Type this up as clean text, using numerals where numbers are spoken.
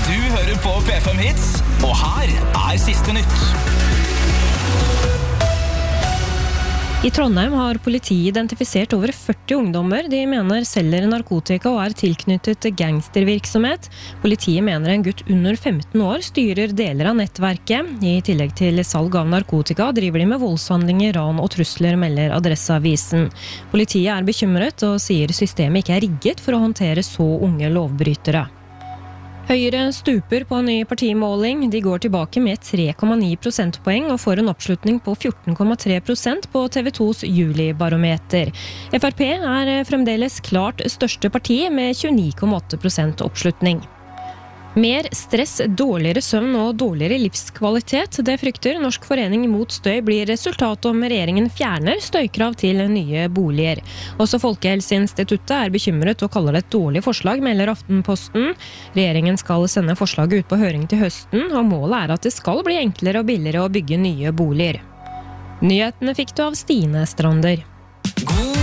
Du hører på P5 Hits, og her siste nytt. I Trondheim har politiet identifisert over 40 ungdommer de mener selger narkotika og tilknyttet gangstervirksomhet. Politiet mener en gutt under 15 år styrer deler av nettverket. I tillegg til salg av narkotika driver de med voldshandlinger, ran og trusler, melder Adresseavisen. Politiet bekymret og sier systemet ikke rigget for å håndtere så unge lovbrytere. Høyre stuper på en ny partimåling. De går tilbake med 3,9 prosentpoeng og får en oppslutning på 14,3% på TV 2s julibarometer. FrP fremdeles klart største parti med 29,8% oppslutning. Mer stress, dårligere søvn og dårligere livskvalitet. Det frykter Norsk forening mot støy blir resultat om regjeringen fjerner støykrav til nye boliger. Også Folkehelseinstituttet bekymret og kaller det et dårlig forslag, melder Aftenposten. Regjeringen skal sende forslaget ut på høring til høsten, og målet at det skal bli enklere og billigere å bygge nye boliger. Nyhetene fikk du av Stine Strander.